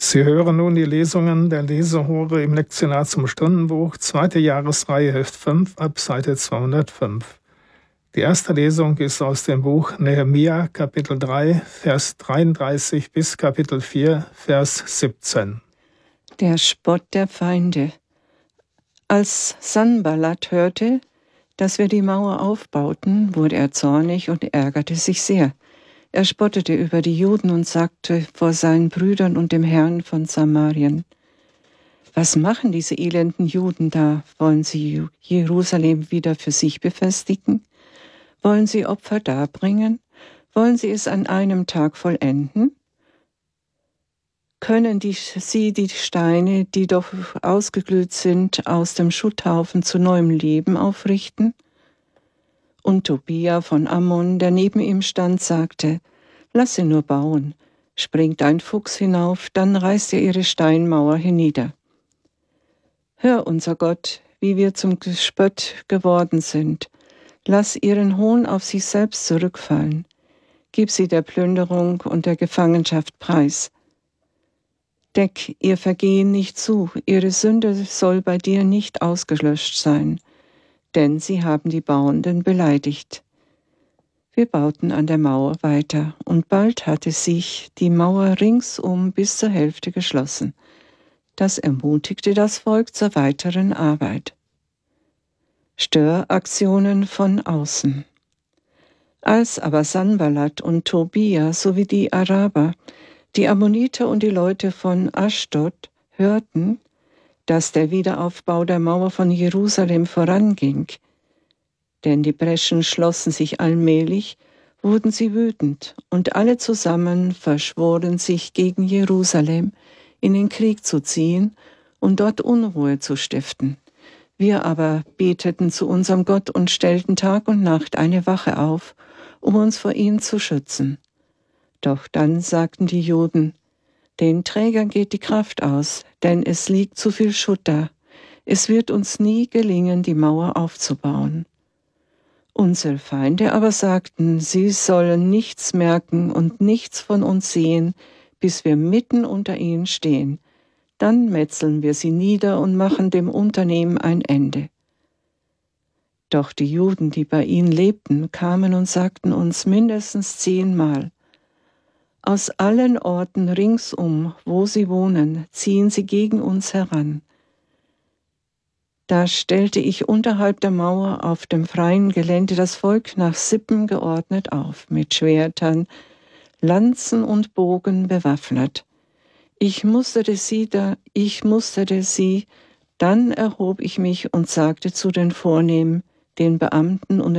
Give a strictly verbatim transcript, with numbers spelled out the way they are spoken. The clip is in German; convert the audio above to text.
Sie hören nun die Lesungen der Lesehore im Lektionar zum Stundenbuch, zweite Jahresreihe, Heft fünf, ab Seite zweihundertfünf. Die erste Lesung ist aus dem Buch Nehemia, Kapitel drei, Vers dreiunddreißig bis Kapitel vier, Vers siebzehn. Der Spott der Feinde. Als Sanballat hörte, dass wir die Mauer aufbauten, wurde er zornig und ärgerte sich sehr. Er spottete über die Juden und sagte vor seinen Brüdern und dem Herrn von Samarien: Was machen diese elenden Juden da? Wollen sie Jerusalem wieder für sich befestigen? Wollen sie Opfer darbringen? Wollen sie es an einem Tag vollenden? Können die, sie die Steine, die doch ausgeglüht sind, aus dem Schutthaufen zu neuem Leben aufrichten? Und Tobia von Ammon, der neben ihm stand, sagte: Lass sie nur bauen. Springt ein Fuchs hinauf, dann reißt er ihre Steinmauer hinnieder. Hör, unser Gott, wie wir zum Gespött geworden sind. Lass ihren Hohn auf sich selbst zurückfallen. Gib sie der Plünderung und der Gefangenschaft preis. Deck ihr Vergehen nicht zu, ihre Sünde soll bei dir nicht ausgelöscht sein, denn sie haben die Bauenden beleidigt. Wir bauten an der Mauer weiter, und bald hatte sich die Mauer ringsum bis zur Hälfte geschlossen. Das ermutigte das Volk zur weiteren Arbeit. Störaktionen von außen. Als aber Sanballat und Tobia sowie die Araber, die Ammoniter und die Leute von Aschdod hörten, dass der Wiederaufbau der Mauer von Jerusalem voranging, denn die Breschen schlossen sich allmählich, wurden sie wütend, und alle zusammen verschworen sich gegen Jerusalem, in den Krieg zu ziehen und dort Unruhe zu stiften. Wir aber beteten zu unserem Gott und stellten Tag und Nacht eine Wache auf, um uns vor ihm zu schützen. Doch dann sagten die Juden: Den Trägern geht die Kraft aus, denn es liegt zu viel Schutt da. Es wird uns nie gelingen, die Mauer aufzubauen. Unsere Feinde aber sagten, sie sollen nichts merken und nichts von uns sehen, bis wir mitten unter ihnen stehen. Dann metzeln wir sie nieder und machen dem Unternehmen ein Ende. Doch die Juden, die bei ihnen lebten, kamen und sagten uns mindestens zehnmal: Aus allen Orten ringsum, wo sie wohnen, ziehen sie gegen uns heran. Da stellte ich unterhalb der Mauer auf dem freien Gelände das Volk nach Sippen geordnet auf, mit Schwertern, Lanzen und Bogen bewaffnet. Ich musterte sie, da, ich musterte sie, dann erhob ich mich und sagte zu den Vornehmen, den Beamten und